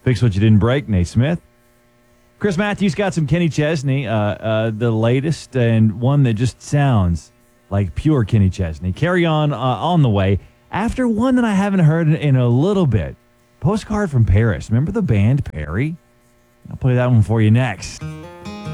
Fix What You Didn't Break, Nate Smith. Chris Matthews got some Kenny Chesney, the latest, and one that just sounds like pure Kenny Chesney. Carry on the way. After one that I haven't heard in a little bit, Postcard from Paris. Remember the band Perry? I'll play that one for you next.